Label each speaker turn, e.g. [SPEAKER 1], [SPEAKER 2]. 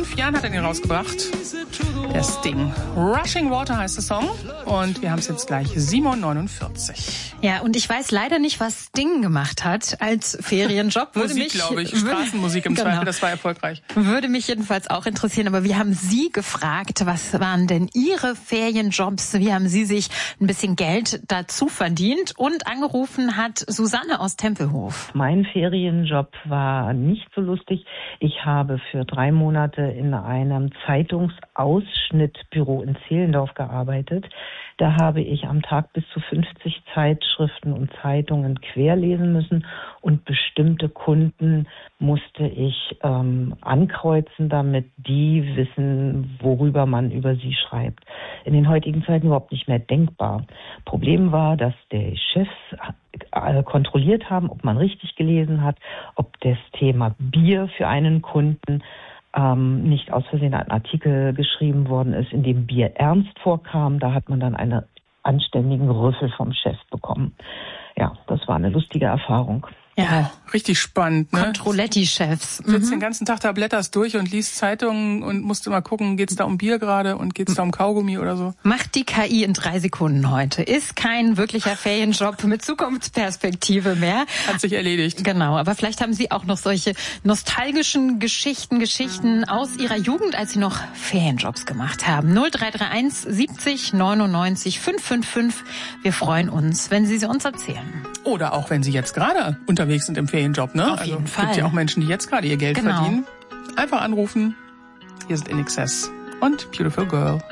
[SPEAKER 1] 5 Jahren hat er den rausgebracht. Der Sting. Rushing Water heißt der Song. Und wir haben es jetzt gleich 7.49 Uhr.
[SPEAKER 2] Ja, und ich weiß leider nicht, was Sting gemacht hat als Ferienjob.
[SPEAKER 1] Musik, glaube ich. Straßenmusik im Zweifel, das war erfolgreich.
[SPEAKER 2] Würde mich jedenfalls auch interessieren. Aber wir haben Sie gefragt, was waren denn Ihre Ferienjobs? Wie haben Sie sich ein bisschen Geld dazu verdient? Und angerufen hat Susanne aus Tempelhof.
[SPEAKER 3] Mein Ferienjob war nicht so lustig. Ich habe für 3 Monate in einem Zeitungsausschnittbüro in Zehlendorf gearbeitet. Da habe ich am Tag bis zu 50 Zeitschriften und Zeitungen querlesen müssen und bestimmte Kunden musste ich ankreuzen, damit die wissen, worüber man über sie schreibt. In den heutigen Zeiten überhaupt nicht mehr denkbar. Problem war, dass die Chefs kontrolliert haben, ob man richtig gelesen hat, ob das Thema Bier für einen Kunden nicht aus Versehen ein Artikel geschrieben worden ist, in dem Bier ernst vorkam. Da hat man dann einen anständigen Rüffel vom Chef bekommen. Ja, das war eine lustige Erfahrung.
[SPEAKER 1] Ja, richtig spannend, ne?
[SPEAKER 2] Controletti-Chefs.
[SPEAKER 1] Du sitzt den ganzen Tag da, blätterst durch und liest Zeitungen und musst immer gucken, geht's da um Bier gerade und geht's da um Kaugummi oder so?
[SPEAKER 2] Macht die KI in 3 Sekunden heute. Ist kein wirklicher Ferienjob mit Zukunftsperspektive mehr.
[SPEAKER 1] Hat sich erledigt.
[SPEAKER 2] Genau, aber vielleicht haben Sie auch noch solche nostalgischen Geschichten aus Ihrer Jugend, als Sie noch Ferienjobs gemacht haben. 0331 70 99 555. Wir freuen uns, wenn Sie uns erzählen.
[SPEAKER 1] Oder auch, wenn Sie jetzt gerade unterwegs sind im Ferienjob, ne?
[SPEAKER 2] Auf jeden Fall.
[SPEAKER 1] Es gibt ja auch Menschen, die jetzt gerade ihr Geld verdienen. Einfach anrufen. Hier sind In Excess und Beautiful Girl.